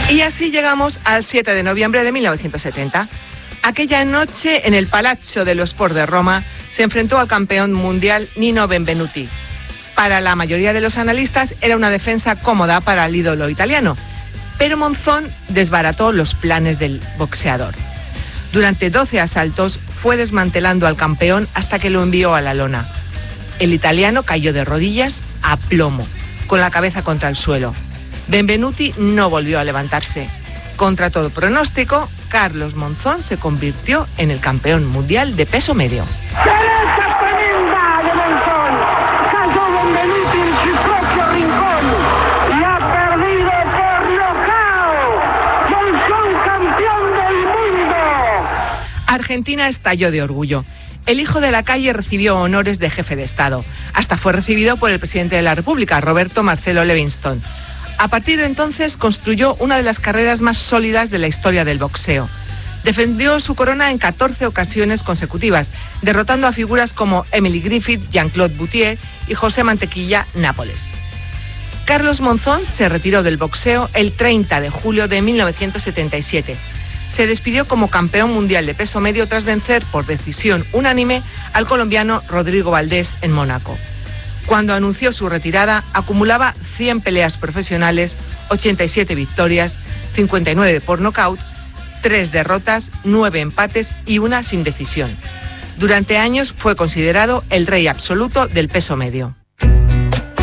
Y así llegamos al 7 de noviembre de 1970. Aquella noche, en el Palazzo dello Sport de Roma, se enfrentó al campeón mundial Nino Benvenuti. Para la mayoría de los analistas era una defensa cómoda para el ídolo italiano, pero Monzón desbarató los planes del boxeador. Durante 12 asaltos fue desmantelando al campeón hasta que lo envió a la lona. El italiano cayó de rodillas a plomo, con la cabeza contra el suelo. Benvenuti no volvió a levantarse. Contra todo pronóstico, Carlos Monzón se convirtió en el campeón mundial de peso medio. ¡Derecha tremenda de Monzón! Cayó Benvenuti en su propio rincón y ha perdido por nocaut. Monzón, campeón del mundo. Argentina estalló de orgullo. El hijo de la calle recibió honores de jefe de Estado. Hasta fue recibido por el presidente de la República, Roberto Marcelo Levingston. A partir de entonces construyó una de las carreras más sólidas de la historia del boxeo. Defendió su corona en 14 ocasiones consecutivas, derrotando a figuras como Emily Griffith, Jean-Claude Boutier y José Mantequilla Nápoles. Carlos Monzón se retiró del boxeo el 30 de julio de 1977. Se despidió como campeón mundial de peso medio tras vencer por decisión unánime al colombiano Rodrigo Valdés en Mónaco. Cuando anunció su retirada, acumulaba 100 peleas profesionales, 87 victorias, 59 por nocaut, 3 derrotas, 9 empates y 1 sin decisión. Durante años fue considerado el rey absoluto del peso medio.